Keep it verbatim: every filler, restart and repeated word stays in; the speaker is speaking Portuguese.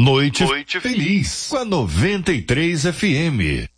Noite, Noite Feliz com a noventa e três F M.